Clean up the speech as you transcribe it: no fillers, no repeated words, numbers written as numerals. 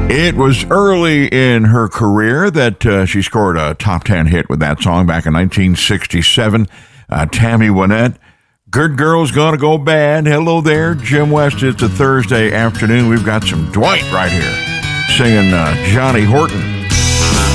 It was early in her career that she scored a top 10 hit with that song back in 1967. Tammy Wynette. Good Girl's Gonna Go Bad. Hello there, Jim West. It's a Thursday afternoon. We've got some Dwight right here singing Johnny Horton.